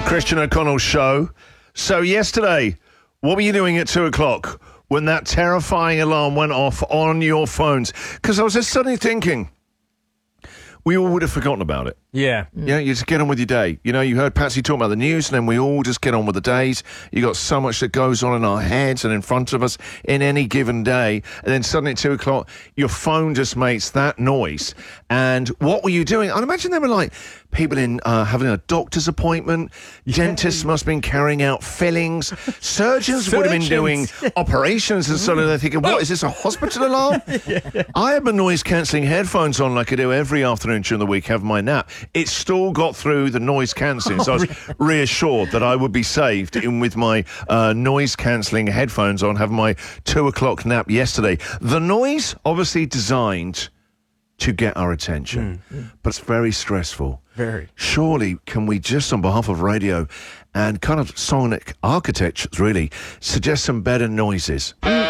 Christian O'Connell Show. So yesterday, what were you doing at 2 o'clock when that terrifying alarm went off on your phones? Because I was just suddenly thinking, we all would have forgotten about it. Yeah. Yeah, you just get on with your day. You know, you heard Patsy talk about the news, and then we all just get on with the days. You got so much that goes on in our heads and in front of us in any given day. And then suddenly at 2 o'clock, your phone just makes that noise. And what were you doing? I'd imagine they were like people in having a doctor's appointment. Dentists must have been carrying out fillings. Surgeons would have been doing operations, and suddenly they're thinking, what, is this a hospital alarm? I had my noise-cancelling headphones on like I do every afternoon during the week, have my nap. It still got through the noise cancelling, so I was reassured that I would be saved in with my noise cancelling headphones on, having my 2 o'clock nap yesterday. The noise, obviously designed to get our attention, but it's very stressful. Very. Surely, can we just, on behalf of radio and kind of sonic architecture, really, suggest some better noises?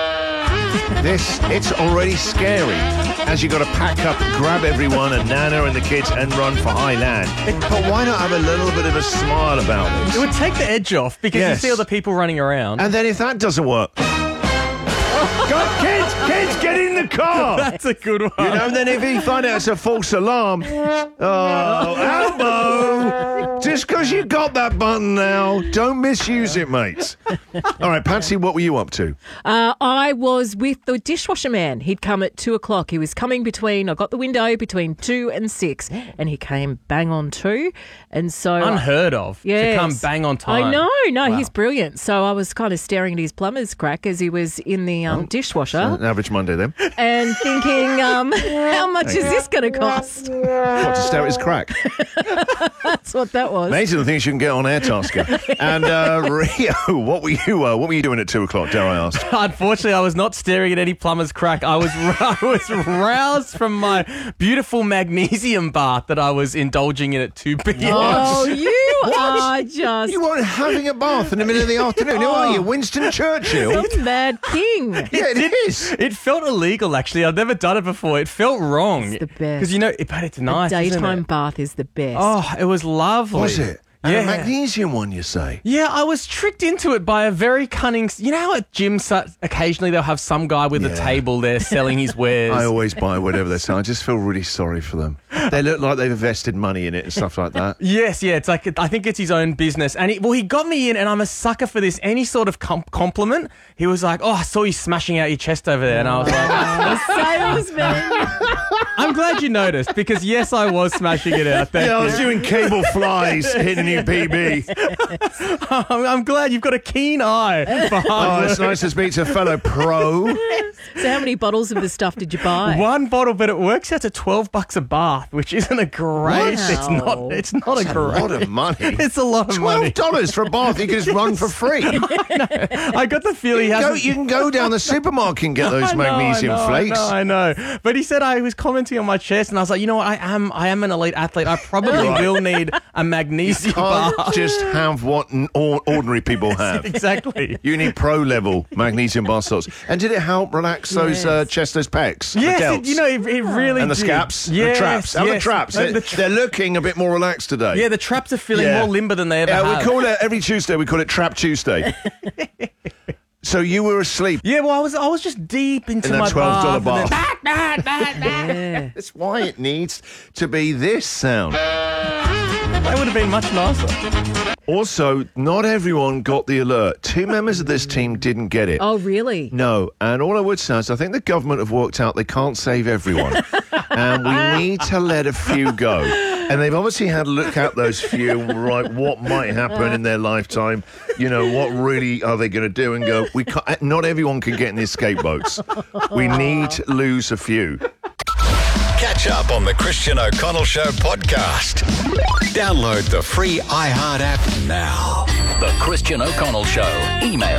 It's already scary, as you got to pack up, grab everyone and Nana and the kids and run for high land. But why not have a little bit of a smile about It it? would take the edge off because you see all the people running around. And then if that doesn't work, go, kids, get in the car. That's a good one. You know, then if you find out it's a false alarm, Elmo, just because you got that button now, don't misuse it, mate. All right, Patsy, what were you up to? I was with the dishwasher man. He'd come at 2 o'clock. He was coming I got the window between 2 and 6, and he came bang on 2. And so Unheard of. Yes. To come bang on time. I know. No, Wow. he's brilliant. So I was kind of staring at his plumber's crack as he was in the dishwasher An average Monday, then. and thinking, how much is this going to cost? What, to stare at his crack? That's what that was. Amazing the things you can get on Airtasker. And Rio, what were you doing at 2 o'clock, dare I ask? Unfortunately, I was not staring at any plumber's crack. I was roused from my beautiful magnesium bath that I was indulging in at 2 p.m. Oh, you are just You weren't having a bath in the middle of the afternoon, who are you, Winston Churchill? some mad king. Yeah, it is. It felt illegal, actually. I've never done it before. It felt wrong. It's the best. Because, but it's nice, isn't Daytime it? bath is the best. Oh, it was lovely. Was it? And Yeah. a magnesium one, you say? Yeah, I was tricked into it by a very cunning... You know how at gyms, occasionally they'll have some guy with a table there selling his wares? I always buy whatever they sell. I just feel really sorry for them. They look like they've invested money in it and stuff like that. Yes, yeah, it's like, I think it's his own business. And he got me in, and I'm a sucker for this. Any sort of compliment, he was like, oh, I saw you smashing out your chest over there. And I was like, Salesman. I'm glad you noticed, because yes, I was smashing it out. Thank Yeah, I you. was doing cable flies, hitting a new PB. I'm glad you've got a keen eye for hard Oh, work. it's nice to speak to a fellow pro. So how many bottles of the stuff did you buy? One bottle, but it works out to $12 a bath, which isn't a great. Wow. It's not a That's great. a lot of money. It's a lot of money. $12 for a bath you can just run for free. I got the feeling he hasn't. You can go down the supermarket and get those magnesium flakes. I know. But he said I was commenting on my chest, and I was like, you know what? I am an elite athlete. I probably will need a magnesium Can't bar. just have what ordinary people have. Exactly. You need pro-level magnesium bar salts. And did it help relax those Yes. chest, those pecs? the Yes, delts? it really And the did. scaps, Yes, the traps. How are the yes. traps? No, They're looking a bit more relaxed today. yeah, the traps are feeling Yeah. more limber than they ever Yeah, have. we call it every Tuesday. We call it Trap Tuesday. So you were asleep Yeah, well, I was just deep into in that my $12 bath. bath. Yeah. That's why it needs to be this sound. That would have been much nicer. Also, not everyone got the alert. 2 members of this team didn't get it. Oh, really? No, and all I would say is I think the government have worked out they can't save everyone. And we need to let a few go. And they've obviously had a look at those few, right, what might happen in their lifetime. You know, what really are they going to do? And go, we can't, not everyone can get in the escape boats. We need to lose a few. Catch up on the Christian O'Connell Show podcast. Download the free iHeart app now. The Christian O'Connell Show. Email